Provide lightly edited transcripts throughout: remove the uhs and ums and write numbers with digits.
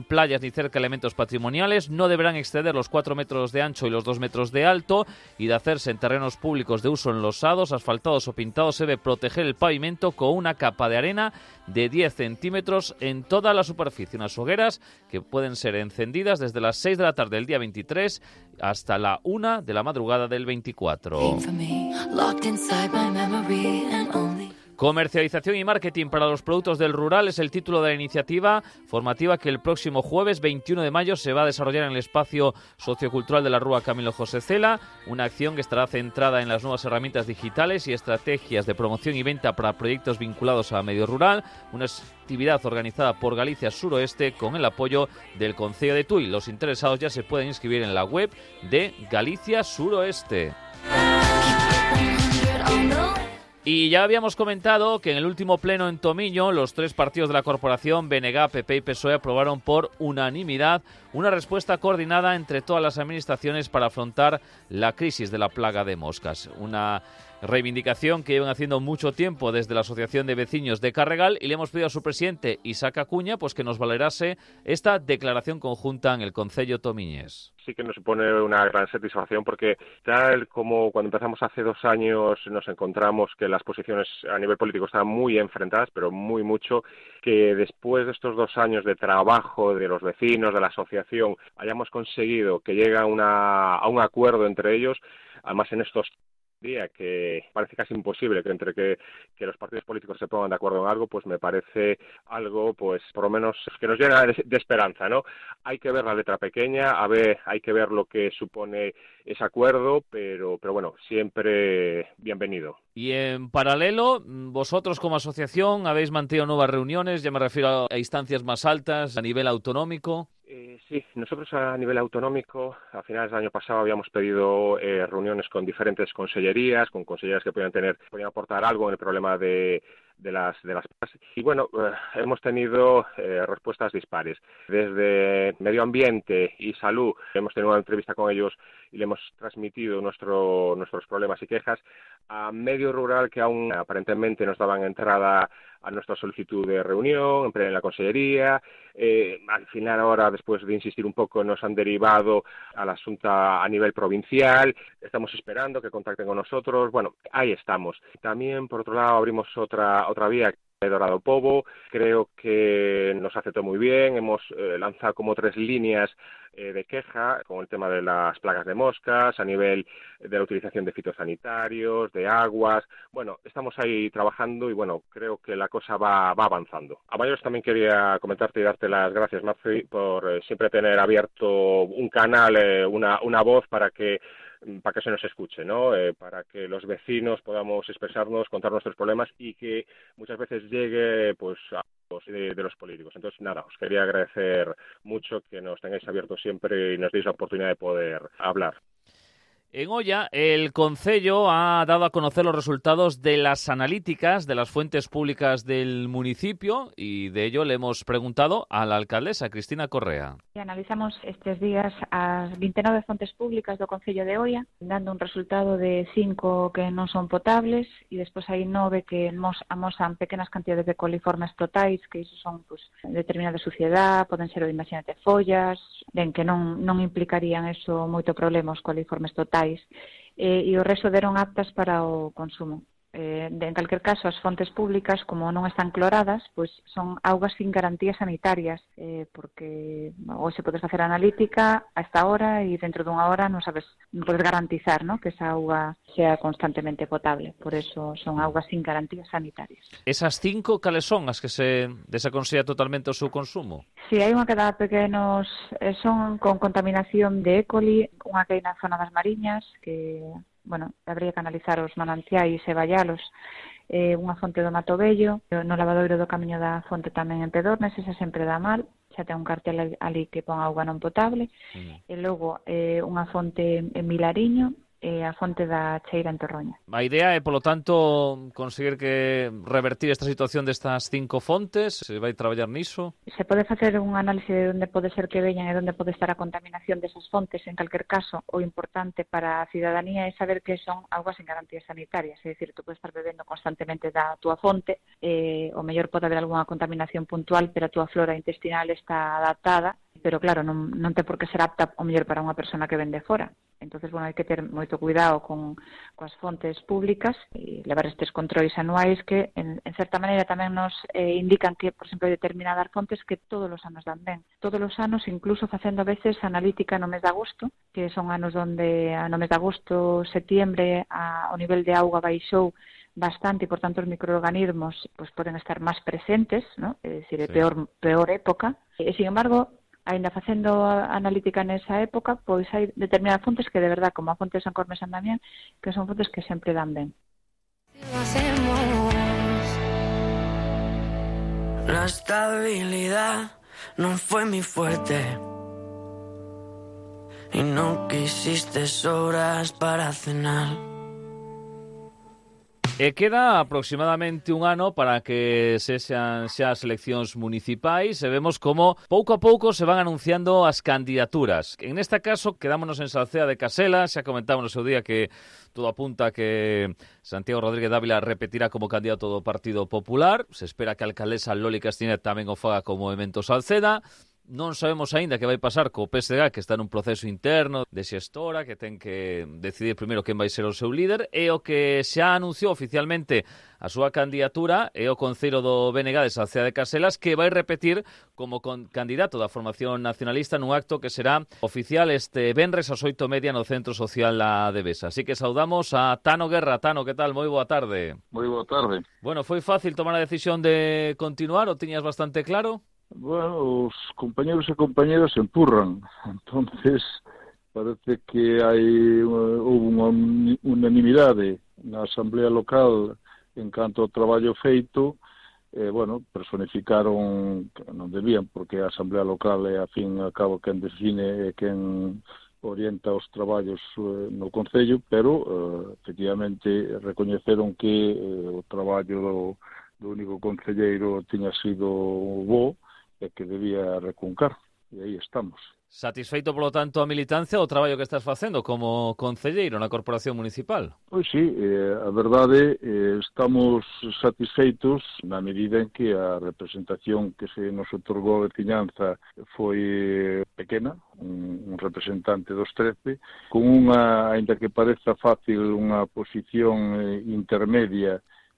en playas ni cerca de elementos patrimoniales, no deberán exceder los 4 metros de ancho y los 2 metros de alto, y de hacerse en terrenos públicos de uso enlosados, asfaltados o pintados, se debe proteger el pavimento con una capa de arena de 10 centímetros en toda la superficie. Unas hogueras que pueden ser encendidas desde las 6 de la tarde del día 23 hasta la 1 de la madrugada del 24. Comercialización y marketing para los productos del rural es el título de la iniciativa formativa que el próximo jueves 21 de mayo se va a desarrollar en el espacio sociocultural de la Rúa Camilo José Cela, una acción que estará centrada en las nuevas herramientas digitales y estrategias de promoción y venta para proyectos vinculados al medio rural, una actividad organizada por Galicia Suroeste con el apoyo del Concello de Tui. Los interesados ya se pueden inscribir en la web de Galicia Suroeste. Y ya habíamos comentado que en el último pleno en Tomiño los 3 partidos de la corporación, BNG, PP y PSOE, aprobaron por unanimidad una respuesta coordinada entre todas las administraciones para afrontar la crisis de la plaga de moscas. Una reivindicación que llevan haciendo mucho tiempo desde la Asociación de Vecinos de Carregal, y le hemos pedido a su presidente, Isaac Acuña, pues que nos valorase esta declaración conjunta en el Concello tomiñés. Sí que nos supone una gran satisfacción porque tal como cuando empezamos hace 2 años nos encontramos que las posiciones a nivel político estaban muy enfrentadas, pero muy mucho, que después de estos 2 años de trabajo de los vecinos, de la asociación, hayamos conseguido que llegue a un acuerdo entre ellos, además en estos día que parece casi imposible que los partidos políticos se pongan de acuerdo en algo, pues me parece algo, pues por lo menos que nos llena de esperanza, ¿no? Hay que ver la letra pequeña, hay que ver lo que supone ese acuerdo, pero bueno, siempre bienvenido. Y en paralelo, vosotros como asociación habéis mantenido nuevas reuniones, ya me refiero a instancias más altas, a nivel autonómico. Sí, nosotros a nivel autonómico, a finales del año pasado habíamos pedido reuniones con diferentes consellerías, con conselleras que podían aportar algo en el problema de las plazas. Y bueno, hemos tenido respuestas dispares. Desde Medio Ambiente y Salud hemos tenido una entrevista con ellos y le hemos transmitido nuestros problemas y quejas. A Medio Rural, que aún aparentemente nos daban entrada a nuestra solicitud de reunión en la consellería. Al final ahora, después de insistir un poco, nos han derivado al asunto a nivel provincial. Estamos esperando que contacten con nosotros. Bueno, ahí estamos. También, por otro lado, abrimos otra vía de Dorado Pobo. Creo que nos aceptó muy bien. Hemos lanzado como 3 líneas de queja con el tema de las plagas de moscas, a nivel de la utilización de fitosanitarios, de aguas. Bueno, estamos ahí trabajando y bueno, creo que la cosa va avanzando. A mayores también quería comentarte y darte las gracias, Marci, por siempre tener abierto un canal, una voz para que se nos escuche, ¿no? Para que los vecinos podamos expresarnos, contar nuestros problemas y que muchas veces llegue pues a de los políticos. Entonces, nada, os quería agradecer mucho que nos tengáis abiertos siempre y nos deis la oportunidad de poder hablar. En Oia, el Concello ha dado a conocer los resultados de las analíticas de las fuentes públicas del municipio y de ello le hemos preguntado a la alcaldesa, Cristina Correa. Analizamos estes días as 29 fontes públicas do Concello de Oia, dando un resultado de 5 que non son potables e despois hai 9 que amosan pequenas cantidades de coliformes totais, que iso son determinada suciedade, poden ser, imagínate, follas, ben que non implicarían eso moito problema os coliformes totais. E o resto deron aptas para o consumo. En calquer caso, as fontes públicas, como non están cloradas, pois son augas sin garantías sanitarias, porque hoxe podes facer analítica a esta hora e dentro dunha hora non podes garantizar, ¿no?, que esa auga sea constantemente potable. Por eso son augas sin garantías sanitarias. Esas 5, cales son as que se desaconsella totalmente o seu consumo? Si, hai unha que dá pequenos, son con contaminación de E. coli, unha que hai na zona das Mariñas, que habría que analizar os mananciais e vallalos, unha fonte do Mato Vello, no lavadoiro do Camiño da Fonte tamén en Pedornes, esa sempre dá mal, xa ten un cartel ali que pon auga non potable, e logo unha fonte en Milariño, e a fonte da Cheira en Torroña. A idea é, polo tanto, conseguir que revertir esta situación destas 5 fontes? Se vai traballar niso? Se pode facer un análise de onde pode ser que veñan e onde pode estar a contaminación desas fontes. En calquer caso, o importante para a cidadanía é saber que son augas en garantías sanitarias, é dicir, tú podes estar bebendo constantemente da túa fonte, o mellor pode haber algunha contaminación puntual, pero a túa flora intestinal está adaptada, pero claro, non ten por que ser apta o mellor para unha persona que vende fora. Entonces, bueno, hai que ter moito cuidado coas fontes públicas e levar estes controis anuais que, en certa maneira, tamén nos indican que, por exemplo, determinadas fontes que todos os anos dan ben. Todos os anos, incluso facendo a veces analítica no mes de agosto, que son anos onde no mes de agosto, septiembre, o nivel de auga baixou bastante e, por tanto, os microorganismos pues, poden estar máis presentes, ¿no? É dicir, é peor época. E, sin embargo, ainda facendo analítica nesa época, pois hai determinadas fontes que de verdad, como a fonte de San Corme e San Damián, que son fontes que sempre dan ben. La estabilidad no fue mi fuerte y no quisiste sobras para cenar. E queda aproximadamente un ano para que sexan xa as eleccións municipais e vemos como pouco a pouco se van anunciando as candidaturas. En este caso, quedámonos en Salcea de Casela, xa comentábamos no seu día que todo apunta que Santiago Rodríguez Dávila repetirá como candidato do Partido Popular. Se espera que a alcaldesa Loli Castiñet tamén o faga como Movemento Salceda. Non sabemos aínda que vai pasar co PSG, que está nun proceso interno de xestora, que ten que decidir primeiro quen vai ser o seu líder, e o que xa anunciou oficialmente a súa candidatura é o Concello do BNG de Salcea de Caselas, que vai repetir como candidato da formación nacionalista nun acto que será oficial este venres ás 8:30 no Centro Social da Devesa. Así que saudamos a Tano Guerra. Tano, que tal? Moi boa tarde. Moi boa tarde. Bueno, foi fácil tomar a decisión de continuar, o tiñas bastante claro? Bueno, os compañeros e compañeras empurran, entonces parece que houve unha unanimidade na Asamblea Local en canto ao traballo feito, bueno, personificaron, non debían, porque a Asamblea Local é, a fin e a cabo, quen define e quen orienta os traballos no Concello, pero, efectivamente, recoñeceron que o traballo do único concelleiro tiña sido bo, e que debía recuncar, e aí estamos. Satisfeito, polo tanto, a militancia o traballo que estás facendo como concelleiro na Corporación Municipal? Pois sí, a verdade, estamos satisfeitos na medida en que a representación que se nos otorgou a veciñanza foi pequena, un representante dos 13, con unha, ainda que pareza fácil, unha posición intermedia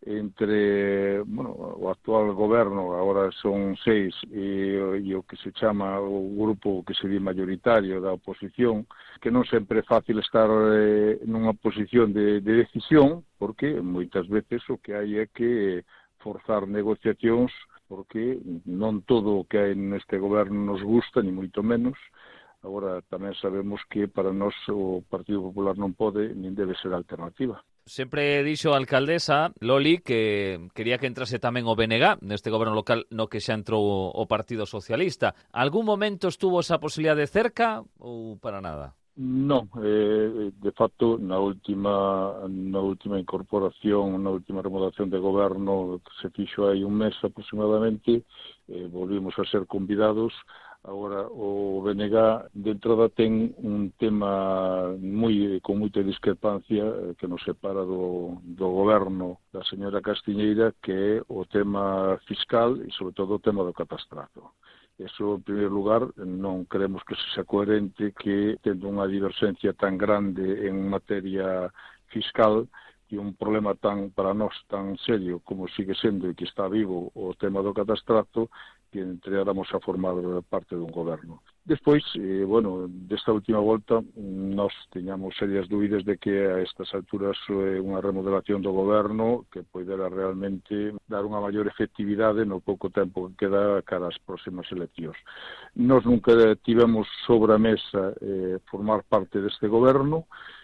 entre, bueno, o actual goberno, agora son 6, e o que se chama o grupo que se di mayoritario da oposición, que non sempre é fácil estar nunha posición de decisión, porque moitas veces o que hai é que forzar negociacións, porque non todo o que hai neste goberno nos gusta, ni moito menos. Agora tamén sabemos que para nós o Partido Popular non pode, nin debe ser alternativa. Sempre dixo a alcaldesa Loli que quería que entrase tamén o BNG neste goberno local no que xa entrou o Partido Socialista. Algún momento estuvo esa posibilidade cerca ou para nada? Non, de facto, na última incorporación, na última remodelación de goberno que se fixo hai un mes aproximadamente, volvimos a ser convidados. Agora, o BNG de entrada ten un tema con moita discrepancia que nos separa do goberno da señora Castiñeira, que é o tema fiscal e, sobre todo, o tema do catastrazo. Eso, en primeiro lugar, non queremos que se sea coherente que, tendo unha diversencia tan grande en materia fiscal, e un problema para nós tan serio como sigue sendo e que está vivo o tema do catastrazo, que entráramos a formar parte dun goberno. Despois, bueno, desta última volta, nós tiñamos serias dúbidas de que a estas alturas unha remodelación do goberno que poidera realmente dar unha maior efectividade no pouco tempo que queda cara ás próximas eleccións. Nós nunca tivemos sobre a mesa formar parte deste goberno,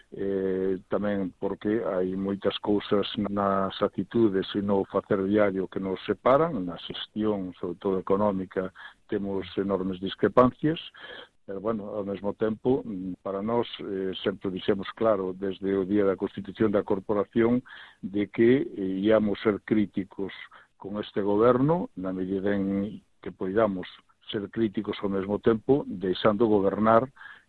tamén porque hai moitas cousas nas actitudes e no facer diario que nos separan, na xestión, sobre todo económica, temos enormes discrepancias. Pero, bueno, ao mesmo tempo, para nós, sempre dixemos claro, desde o día da Constitución da Corporación, de que íamos ser críticos con este goberno, na medida en que poidamos ser críticos ao mesmo tempo, deixando gobernar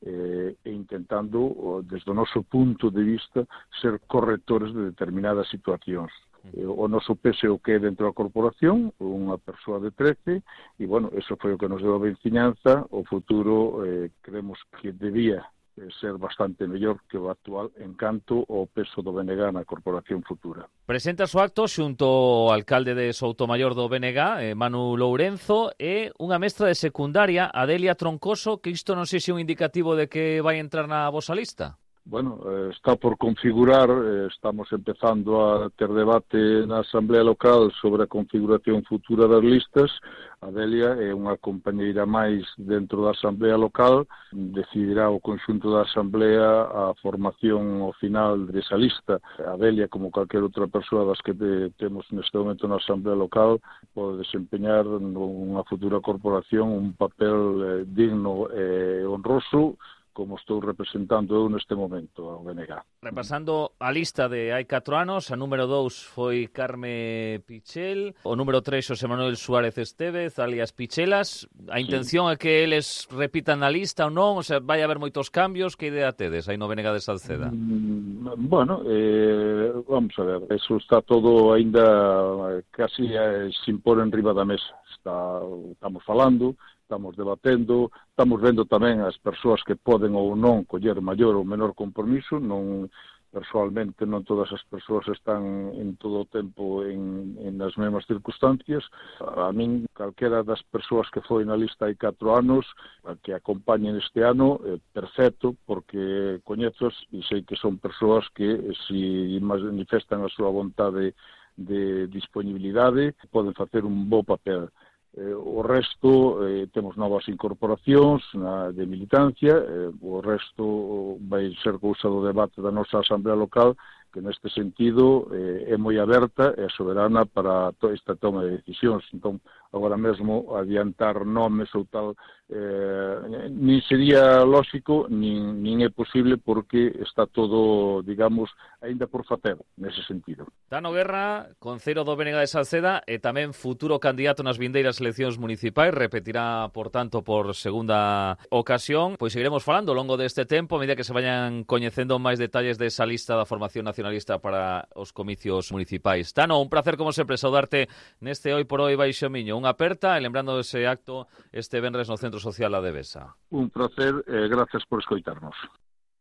e intentando, desde o noso punto de vista, ser correctores de determinadas situacións. O noso peso é o que é dentro da corporación, unha persoa de 13, e, bueno, eso foi o que nos deu a veciñanza. O futuro creemos que debía ser bastante mellor que o actual en canto ao peso do BNG na corporación futura. Presenta o acto xunto ao alcalde de Soutomaior do BNG, Manu Lourenzo, e unha mestra de secundaria, Adelia Troncoso, que isto non sei se é un indicativo de que vai entrar na vosa lista. Bueno, está por configurar, estamos empezando a ter debate na Asamblea Local sobre a configuración futura das listas. Adelia é unha compañeira máis dentro da Asamblea Local, decidirá o conxunto da Asamblea a formación ao final desa lista. Adelia, como calquer outra persoa das que temos neste momento na Asamblea Local, pode desempeñar nunha futura corporación un papel digno e honroso, como estou representando eu neste momento ao BNG. Repasando a lista de hai 4 anos, a número 2 foi Carme Pichel, o número 3 Xosé Manuel Suárez Estevez, alias Pichelas. A intención é que eles repitan a lista ou non? O sea, vai haber moitos cambios? Que idea tedes aí no BNG de Salceda? Bueno, vamos a ver, eso está todo aínda casi sin pôr en riba da mesa. Estamos falando, estamos debatendo, estamos vendo tamén as persoas que poden ou non coller maior ou menor compromiso. Non, persoalmente, non todas as persoas están en todo o tempo en as mesmas circunstancias. A min, calquera das persoas que foi na lista hai 4 anos, que acompañen este ano, perfecto, porque coñezos e sei que son persoas que, se manifestan a súa vontade de disponibilidade, poden facer un bo papel. O resto, temos novas incorporacións de militancia, o resto vai ser cousa do debate da nosa Asamblea Local, que neste sentido é moi aberta e soberana para esta toma de decisións. Entón, agora mesmo, adiantar nomes ou tal, nin sería lógico, nin é posible, porque está todo, digamos, aínda por facer, nese sentido. Tano Guerra, concello do BNG de Salceda e tamén futuro candidato nas vindeiras eleccións municipais, repetirá, por tanto, por segunda ocasión. Pois seguiremos falando ao longo deste tempo, a medida que se vayan coñecendo máis detalles desa lista da formación nacionalista para os comicios municipais. Tano, un placer, como sempre, saudarte neste Hoy por Hoy Baixo Miño. Unha aperta, e lembrando ese acto este venres no Centro Social La Devesa. Un placer, gracias por escoitarnos.